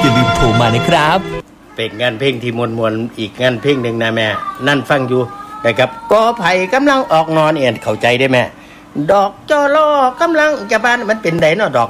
อย่าลืมโทรมานะครับเป็นงานเพลงที่มวลอีกงานเพลงหนึ่งนะแม่นั่นฟังอยู่นะครับกอไผ่กำลังออกนอนเข้าใจได้แม่ดอกจอลอกำลังจะบานมันเป็นไดเนาะดอก